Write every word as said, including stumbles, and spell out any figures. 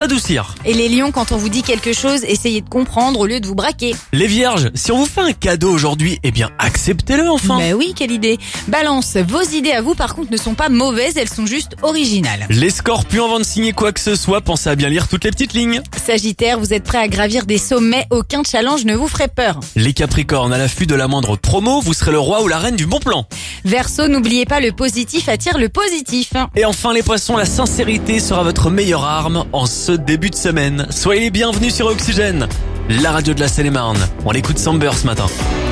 adoucir. Et les lions, quand on vous dit quelque chose, essayez de comprendre au lieu de vous braquer. Les vierges, si on vous fait un cadeau aujourd'hui, eh bien acceptez-le enfin. Bah oui, quelle idée. Balance, vos idées à vous par contre ne sont pas mauvaises, elles sont juste originales. Les scorpions, avant de signer quoi que ce soit, pensez à bien lire toutes les petites lignes. Sagittaire, vous êtes prêt à gravir des sommets, aucun challenge ne vous ferait peur. Les capricornes, à l'affût de la moindre promo, vous serez le roi ou la reine du bon plan. Verseau, n'oubliez pas, le positif attire le positif. Et enfin les poissons, la sincérité sera votre meilleure arme en ce début de semaine. Soyez les bienvenus sur Oxygène, la radio de la Seine-et-Marne. On l'écoute Samber ce matin.